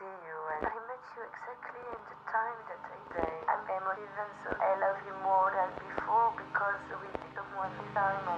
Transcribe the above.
see you, and I met you exactly in the time that I say I'm emotive, and so I love you more than before because we did one time